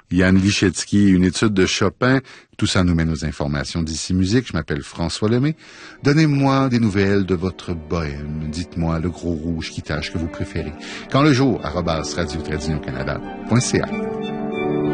Yann Lichetsky, une étude de Chopin. Tout ça nous mène aux informations d'Ici Musique. Je m'appelle François Lemay. Donnez-moi des nouvelles de votre bohème. Dites-moi le gros rouge qui tâche que vous préférez. Quand le jour, @radio-canada.ca.